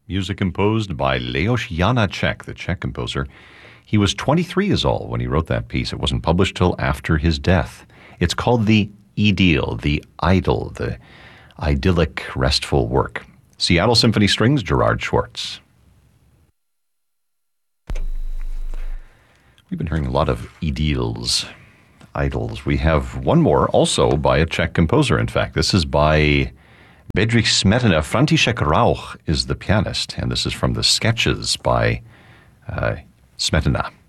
music composed by Leos Janáček, the Czech composer. He was 23 years old when he wrote that piece. It wasn't published till after his death. It's called the Idyll, the idyll, the idyllic, restful work. Seattle Symphony Strings, Gerard Schwartz. We've been hearing a lot of idylls, idols. We have one more, also by a Czech composer, in fact. This is by Bedřich Smetana. František Rauch is the pianist, and this is from the Sketches by Smetana.